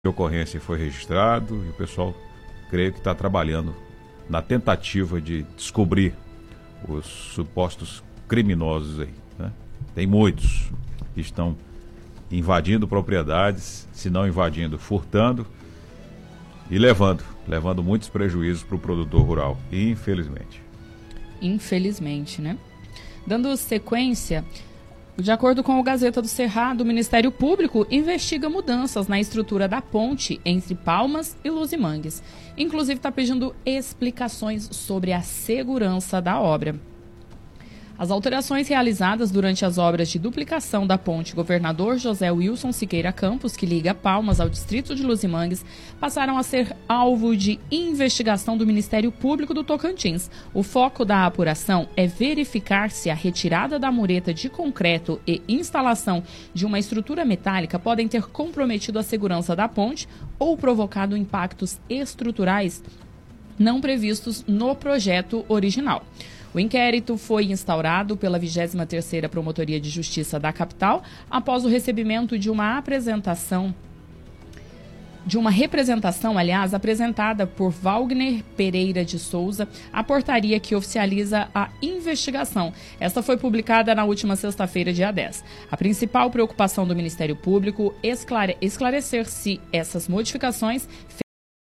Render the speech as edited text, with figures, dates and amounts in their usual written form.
de ocorrência foi registrado e o pessoal, creio que está trabalhando na tentativa de descobrir os supostos criminosos aí, né? Tem muitos que estão invadindo propriedades, se não invadindo, furtando e levando muitos prejuízos para o produtor rural, infelizmente. Infelizmente, né? Dando sequência, de acordo com o Gazeta do Cerrado, o Ministério Público investiga mudanças na estrutura da ponte entre Palmas e Luzimangues. Inclusive está pedindo explicações sobre a segurança da obra. As alterações realizadas durante as obras de duplicação da ponte Governador José Wilson Siqueira Campos, que liga Palmas ao distrito de Luzimangues, passaram a ser alvo de investigação do Ministério Público do Tocantins. O foco da apuração é verificar se a retirada da mureta de concreto e instalação de uma estrutura metálica podem ter comprometido a segurança da ponte ou provocado impactos estruturais não previstos no projeto original. O inquérito foi instaurado pela 23ª Promotoria de Justiça da capital após o recebimento de uma representação, apresentada por Wagner Pereira de Souza, a portaria que oficializa a investigação. Esta foi publicada na última sexta-feira, dia 10. A principal preocupação do Ministério Público é esclarecer se essas modificações